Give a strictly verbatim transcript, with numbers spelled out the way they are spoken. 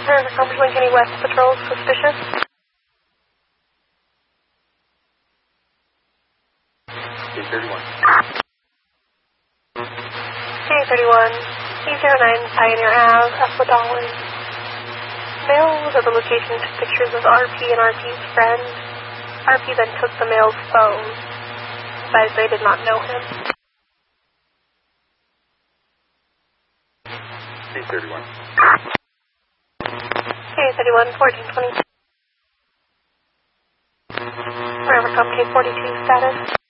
Forever Com pursuing Kenny West patrols, suspicious. eight thirty-one. eight thirty-one, eight oh nine Pioneer Ave, Asphodolin. Male was at the location, took pictures of R P and R P's friend. R P then took the male's phone. Besides, they did not know him. eight thirty-one. eight thirty-one, fourteen twenty. Forever Com K forty-two status.